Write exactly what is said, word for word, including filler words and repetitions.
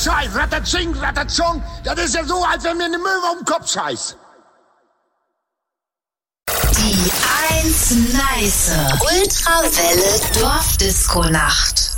Scheiß, Ratatsching, Ratatschung. Das ist ja so, als wenn mir eine Möwe um den Kopf scheißt. Die eins Nice Ultrawelle Dorfdisco-Nacht.